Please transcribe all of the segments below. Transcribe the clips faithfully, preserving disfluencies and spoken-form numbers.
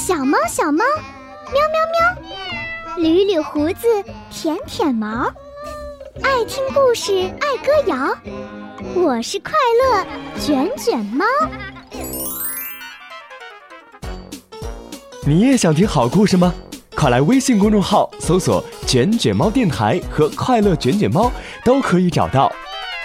小猫小猫，喵喵喵，捋捋胡子，舔舔毛，爱听故事，爱歌谣，我是快乐卷卷猫。 你也想听好故事吗？快来微信公众号搜索卷卷猫电台和快乐卷卷猫，都可以找到。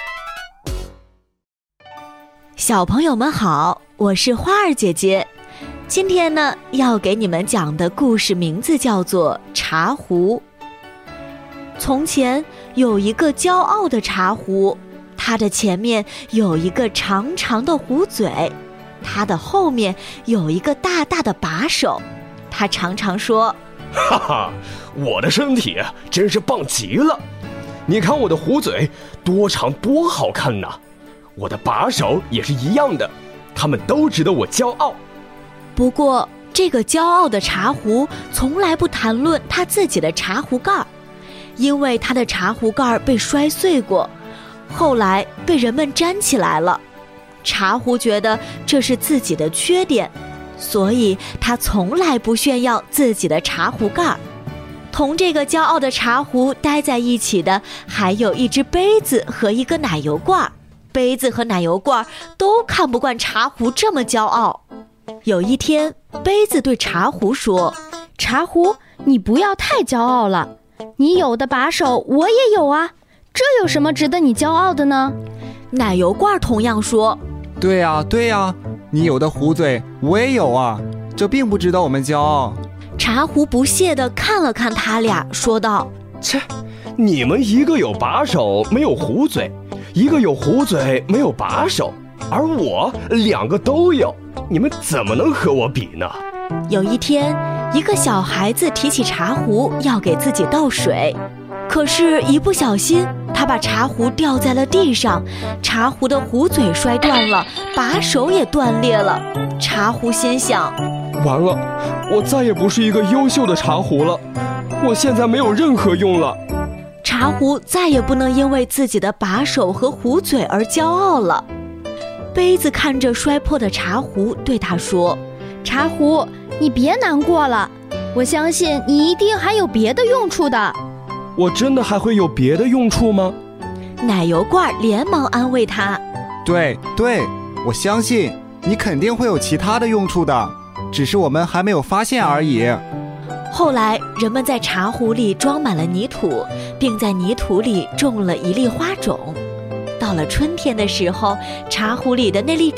小朋友们好，我是花儿姐姐。今天呢，要给你们讲的故事名字叫做《茶壶》。从前有一个骄傲的茶壶，它的前面有一个长长的壶嘴，它的后面有一个大大的把手。它常常说： 哈哈，我的身体真是棒极了！你看我的壶嘴多长多好看呐！我的把手也是一样的，他们都值得我骄傲。 不过，这个骄傲的茶壶从来不谈论他自己的茶壶盖，因为他的茶壶盖被摔碎过，后来被人们粘起来了。茶壶觉得这是自己的缺点，所以他从来不炫耀自己的茶壶盖。同这个骄傲的茶壶待在一起的，还有一只杯子和一个奶油罐。杯子和奶油罐都看不惯茶壶这么骄傲。有一天，杯子对茶壶说： 茶壶，你不要太骄傲了，你有的把手我也有啊，这有什么值得你骄傲的呢？ 奶油罐同样说： 对呀对呀，你有的壶嘴我也有啊，这并不值得我们骄傲。 茶壶不屑地看了看他俩，说道： 切，你们一个有把手没有壶嘴，一个有壶嘴没有把手，而我两个都有，你们怎么能和我比呢？ 有一天，一个小孩子提起茶壶要给自己倒水，可是一不小心他把茶壶掉在了地上，茶壶的壶嘴摔断了，把手也断裂了。茶壶心想： 完了，我再也不是一个优秀的茶壶了，我现在没有任何用了。 茶壶再也不能因为自己的把手和壶嘴而骄傲了。杯子看着摔破的茶壶，对他说： 茶壶，你别难过了，我相信你一定还有别的用处的。 我真的还会有别的用处吗？ 奶油罐连忙安慰他： 对对，我相信你肯定会有其他的用处的，只是我们还没有发现而已。 后来，人们在茶壶里装满了泥土，并在泥土里种了一粒花种。到了春天的时候，茶壶里的那粒